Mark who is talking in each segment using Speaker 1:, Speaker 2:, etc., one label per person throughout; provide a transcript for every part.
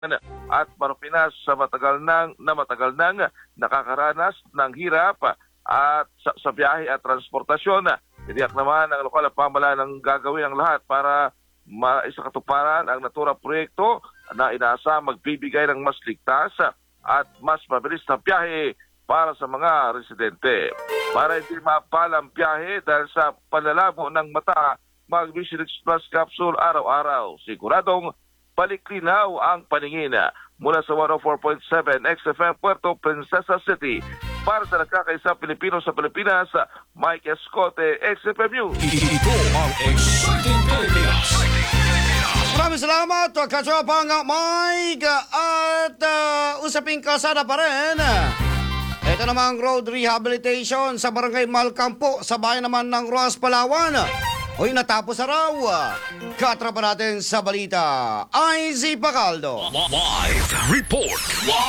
Speaker 1: at Marupinas sa matagal nang nakakaranas ng hirap at sa biyahe at transportasyon. Tiniyak naman ang lokal na pamahalaan ng gagawin ang lahat para maisakatuparan ang naturang proyekto na inaasa magbibigay ng mas ligtas at mas mabilis na biyahe para sa mga residente. Para hindi mapalang biyahe dahil sa panlalabo ng mata, mag-Vision Express Capsule araw-araw. Siguradong baliklinaw ang paningin mula sa 104.7 XFM Puerto Princesa City. Para sa nagkakaisang Pilipino sa Pilipinas, Mike Escote, XFM News.
Speaker 2: Ito ang Exciting Pilipinas.
Speaker 3: Maraming salamat, Kachopang Mike. At usaping kalsada pa rin. Ito namang road rehabilitation sa Barangay Malcampo, sa bayan naman ng Rojas, Palawan. Hoy, natapos na raw. Katrapa natin sa balita, IZ Pacaldo.
Speaker 2: Live report.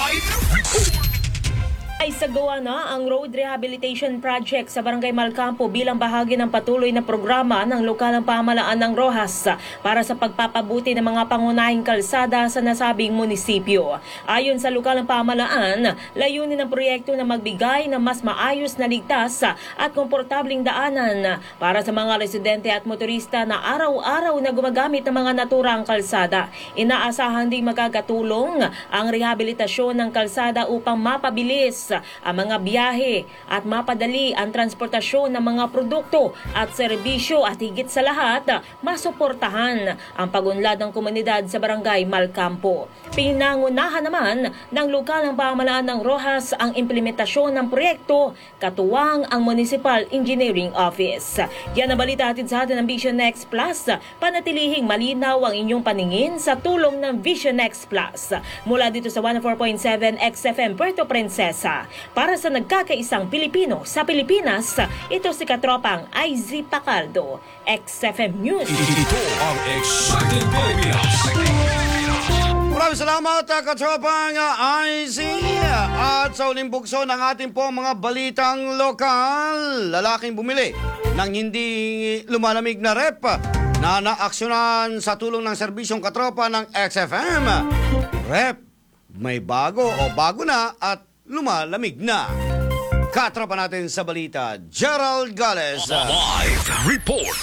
Speaker 4: Ay sagawa na ang road rehabilitation project sa Barangay Malcampo bilang bahagi ng patuloy na programa ng lokal ng pamahalaan ng Rojas para sa pagpapabuti ng mga pangunahing kalsada sa nasabing munisipyo. Ayon sa lokal ng pamahalaan, layunin ng proyekto na magbigay ng mas maayos na ligtas at komportabling daanan para sa mga residente at motorista na araw-araw na gumagamit ng mga naturang kalsada. Inaasahan ding magkakatulong ang rehabilitasyon ng kalsada upang mapabilis ang mga biyahe at mapadali ang transportasyon ng mga produkto at serbisyo at higit sa lahat, masuportahan ang pagunlad ng komunidad sa Barangay Malcampo. Pinangunahan naman ng lokal ng pamahalaan ng Rojas ang implementasyon ng proyekto, katuwang ang Municipal Engineering Office. Yan ang balita atin sa atin ng Vision Next Plus. Panatilihing malinaw ang inyong paningin sa tulong ng Vision Next Plus. Mula dito sa 104.7 XFM Puerto Princesa. Para sa nagkakaisang Pilipino sa Pilipinas, ito si Katropang IZ Pacaldo, XFM News.
Speaker 2: Ito ang Exciting Pilipinas.
Speaker 3: Maraming salamat, Katropang IZ. At sa uling bugso ng ating po mga balitang lokal, lalaking bumili ng hindi lumalamig na rep na naaksyonan sa tulong ng serbisyong Katropa ng XFM. Rep, may bago o bago na at lumalamig na. Katropa natin sa balita, Gerald Gales.
Speaker 2: Live report.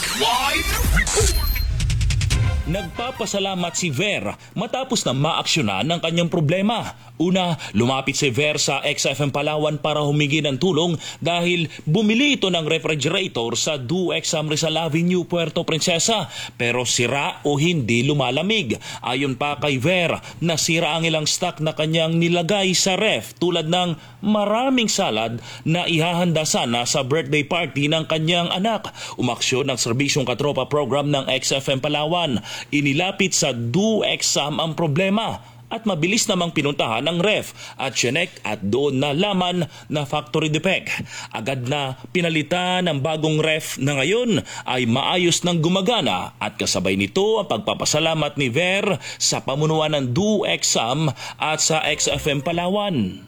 Speaker 2: Nagpapasalamat si Ver matapos na maaksyonan ng kanyang problema. Una, lumapit si Ver sa XFM Palawan para humingi ng tulong dahil bumili ito ng refrigerator sa DUEXAM Rizal Avenue, Puerto Princesa. Pero sira o hindi lumalamig. Ayon pa kay Ver, nasira ang ilang stock na kanyang nilagay sa ref tulad ng maraming salad na ihahanda sana sa birthday party ng kanyang anak. Umaksyon ng serbisyong Katropa program ng XFM Palawan. Inilapit sa DUEXAM ang problema at mabilis namang pinuntahan ng ref at chinek at doon na laman na factory defect. Agad na pinalitan ang bagong ref na ngayon ay maayos ng gumagana at kasabay nito ang pagpapasalamat ni Ver sa pamunuan ng DUEXAM at sa XFM Palawan.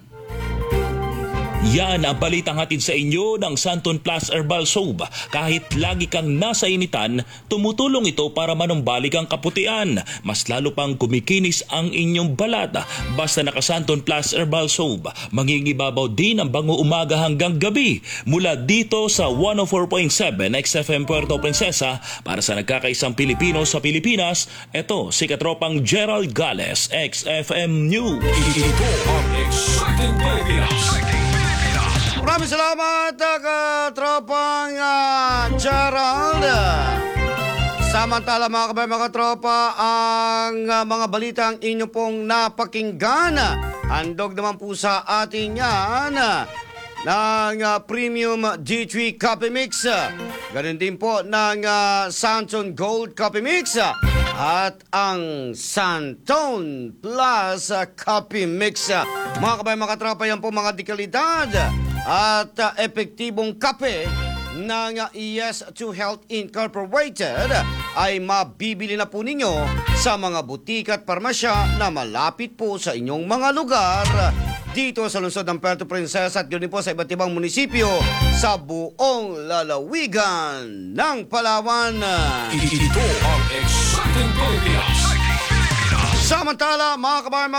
Speaker 2: Yan ang balitang hatid sa inyo ng Santon Plus Herbal Soap. Kahit lagi kang nasa initan, tumutulong ito para manumbalik ang kaputian. Mas lalo pang kumikinis ang inyong balat. Basta naka Santon Plus Herbal Soap, mangingibabaw din ang bango umaga hanggang gabi. Mula dito sa 104.7 XFM Puerto Princesa, para sa nagkakaisang Pilipino sa Pilipinas, ito si Katropang Gerald Gales, XFM News. Ito ang Exciting Pilipinas.
Speaker 3: Maraming salamat, Katropang Gerald. Samantala mga kabay, mga katropa, ang mga balitang inyo pong napakinggan. Handog naman po sa atin yan ng Premium D3 Coffee Mix. Ganun din po ng Santon Gold Coffee Mix at ang Santon Plus Coffee Mix. Mga kabay, mga katropa, yan po mga dekalidad at epektibong kape ng ES2 Health Incorporated ay mabibili na po ninyo sa mga butik at parmasya na malapit po sa inyong mga lugar dito sa lungsod ng Puerto Princesa at ganoon po sa iba't ibang munisipyo sa buong lalawigan ng Palawan.
Speaker 2: Ito ang Exciting Pilipinas.
Speaker 3: Samantala, mga kabayan,